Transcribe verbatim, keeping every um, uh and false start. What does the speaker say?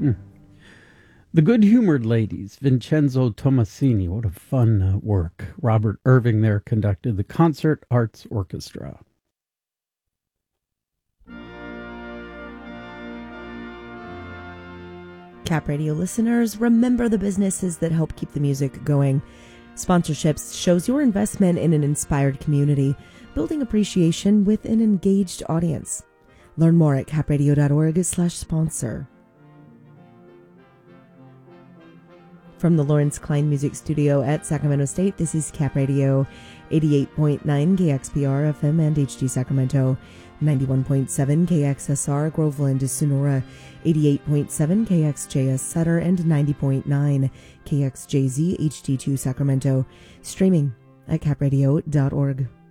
The Good-Humored Ladies, Vincenzo Tomasini. What a fun uh, work. Robert Irving there conducted the Concert Arts Orchestra. Cap Radio listeners, remember the businesses that help keep the music going. Sponsorships shows your investment in an inspired community, building appreciation with an engaged audience. Learn more at capradio.org slash sponsor. From the Lawrence Klein Music Studio at Sacramento State, this is Cap Radio, eighty-eight point nine K X P R F M and H D Sacramento, ninety-one point seven K X S R Groveland, Sonora, eighty-eight point seven K X J S Sutter, and ninety point nine K X J Z H D two Sacramento. Streaming at capradio dot org.